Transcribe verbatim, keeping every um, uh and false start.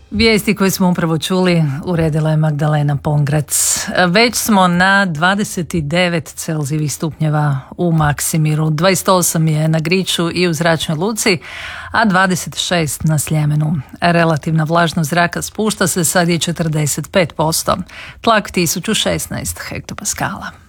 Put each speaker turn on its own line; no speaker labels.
Vijesti koje smo upravo čuli uredila je Magdalena Pongrac. Već smo na dvadeset devet Celzijevih stupnjeva u Maksimiru, dvadeset osam je na Griču i u Zračnoj luci, a dvadeset šest na Sljemenu. Relativna vlažnost zraka spušta se, sad je četrdeset pet posto. Tlak tisuću šesnaest hektopaskala.